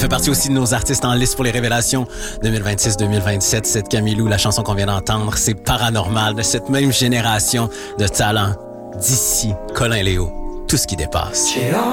fait partie aussi de nos artistes en liste pour les révélations 2026-2027. Cette Camilou, la chanson qu'on vient d'entendre, c'est Paranormal, de cette même génération de talents d'ici, Colin Léo, tout ce qui dépasse.